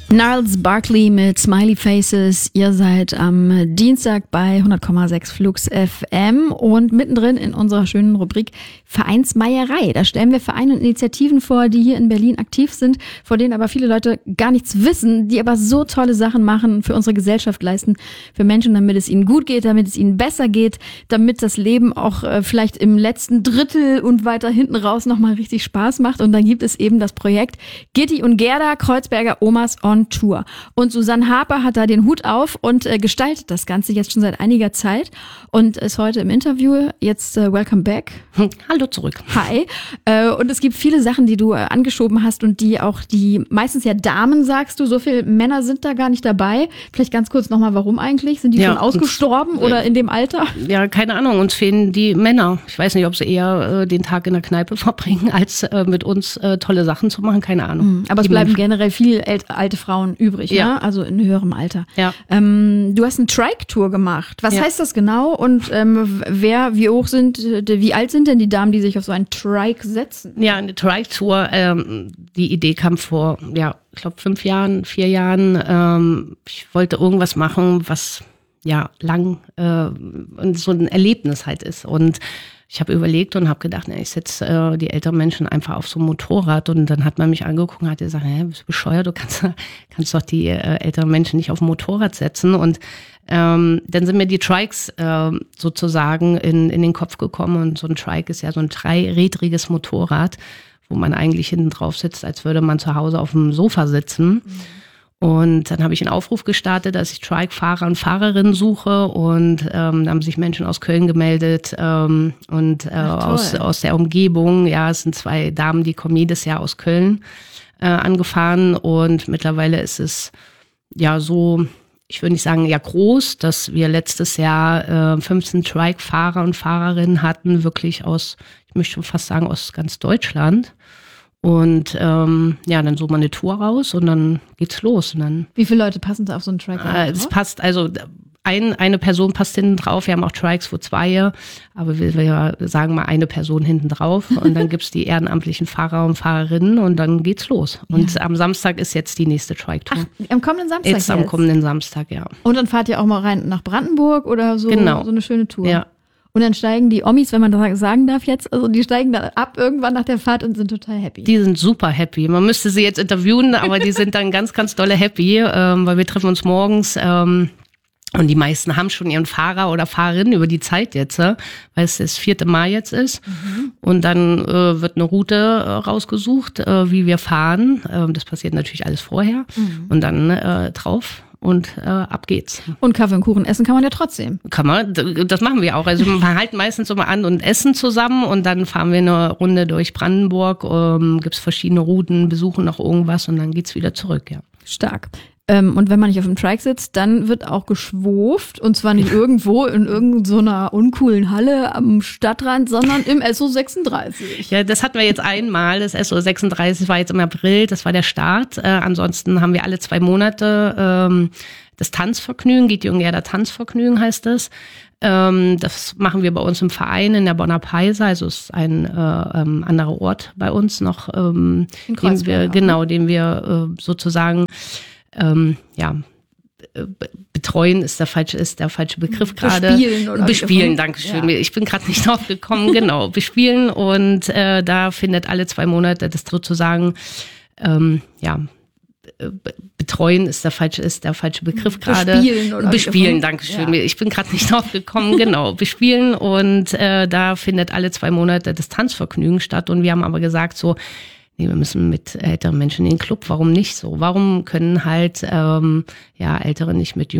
Gnarls Barkley mit Smiley Faces. Ihr seid am Dienstag bei 100,6 Flux FM und mittendrin in unserer schönen Rubrik Vereinsmeierei. Da stellen wir Vereine und Initiativen vor, die hier in Berlin aktiv sind, vor denen aber viele Leute gar nichts wissen, die aber so tolle Sachen machen, für unsere Gesellschaft leisten, für Menschen, damit es ihnen gut geht, damit es ihnen besser geht, damit das Leben auch vielleicht im letzten Drittel und weiter hinten raus nochmal richtig Spaß macht. Und dann gibt es eben das Projekt Gitti und Gerda, Kreuzberger Omas on Tour. Und Susanne Harper hat da den Hut auf und gestaltet das Ganze jetzt schon seit einiger Zeit und ist heute im Interview. Jetzt welcome back. Hallo zurück. Hi. Und es gibt viele Sachen, die du angeschoben hast und die auch die, meistens ja Damen, sagst du, so viele Männer sind da gar nicht dabei. Vielleicht ganz kurz nochmal, warum eigentlich? Sind die schon ausgestorben oder in dem Alter? Ja, keine Ahnung, uns fehlen die Männer. Ich weiß nicht, ob sie eher den Tag in der Kneipe verbringen, als mit uns tolle Sachen zu machen, keine Ahnung. Aber es bleiben generell viele alte Frauen übrig, ja. Ne? Also in höherem Alter. Ja. Du hast eine Trike-Tour gemacht. Was heißt das genau? Und wie alt sind denn die Damen, die sich auf so einen Trike setzen? Ja, eine Trike-Tour, die Idee kam vor, ich glaube 4 Jahren. Ich wollte irgendwas machen, was lang so ein Erlebnis halt ist. Und ich habe überlegt und habe gedacht, ich setze die älteren Menschen einfach auf so ein Motorrad. Und dann hat man mich angeguckt und hat gesagt, bist du bescheuert, du kannst doch die älteren Menschen nicht auf ein Motorrad setzen. Und dann sind mir die Trikes sozusagen in den Kopf gekommen. Und so ein Trike ist ja so ein dreirädriges Motorrad, wo man eigentlich hinten drauf sitzt, als würde man zu Hause auf dem Sofa sitzen. Und dann habe ich einen Aufruf gestartet, dass ich Trike-Fahrer und Fahrerinnen suche. Und da haben sich Menschen aus Köln gemeldet aus der Umgebung. Ja, es sind 2 Damen, die kommen jedes Jahr aus Köln angefahren. Und mittlerweile ist es so, ich würde nicht sagen groß, dass wir letztes Jahr 15 Trike-Fahrer und Fahrerinnen hatten, wirklich aus, ich möchte schon fast sagen, aus ganz Deutschland. Und dann sucht man eine Tour raus und dann geht's los. Und dann, wie viele Leute passen da auf so einen Trike? Es passt, also eine Person passt hinten drauf. Wir haben auch Trikes, wo 2, aber wir sagen mal eine Person hinten drauf. Und dann gibt's die ehrenamtlichen Fahrer und Fahrerinnen und dann geht's los. Und am Samstag ist jetzt die nächste Trike-Tour. Ach, am kommenden Samstag jetzt? Am kommenden Samstag, ja. Und dann fahrt ihr auch mal rein nach Brandenburg oder so? Genau. So eine schöne Tour. Ja. Und dann steigen die Omis, wenn man das sagen darf jetzt, also die steigen dann ab irgendwann nach der Fahrt und sind total happy. Die sind super happy. Man müsste sie jetzt interviewen, aber die sind dann ganz, ganz dolle happy, weil wir treffen uns morgens und die meisten haben schon ihren Fahrer oder Fahrerin über die Zeit jetzt, weil es das 4. Mai jetzt ist. Und dann wird eine Route rausgesucht, wie wir fahren. Das passiert natürlich alles vorher. Und dann drauf. Und ab geht's. Und Kaffee und Kuchen essen kann man ja trotzdem. Kann man, das machen wir auch. Also wir halten meistens immer an und essen zusammen und dann fahren wir eine Runde durch Brandenburg, gibt's verschiedene Routen, besuchen noch irgendwas und dann geht's wieder zurück, ja. Stark. Und wenn man nicht auf dem Trike sitzt, dann wird auch geschwurft und zwar nicht irgendwo in irgendeiner uncoolen Halle am Stadtrand, sondern im SO36. Ja, das hatten wir jetzt einmal. Das SO36 war jetzt im April, das war der Start. Ansonsten haben wir alle 2 Monate das Tanzvergnügen, Gitti und Gerda Tanzvergnügen heißt das. Das machen wir bei uns im Verein in der Bonner Peiser, also es ist ein anderer Ort bei uns noch, den wir sozusagen betreuen ist der falsche Begriff gerade. Bespielen, danke schön. Ja. Ich bin gerade nicht drauf gekommen, genau. Bespielen und da findet alle 2 Monate das sozusagen, betreuen ist der falsche Begriff gerade. Bespielen, danke schön. Ja. Ich bin gerade nicht drauf gekommen, genau. Bespielen und da findet alle 2 Monate das Tanzvergnügen statt und wir haben aber gesagt so, wir müssen mit älteren Menschen in den Club. Warum nicht so? Warum können halt Ältere nicht mit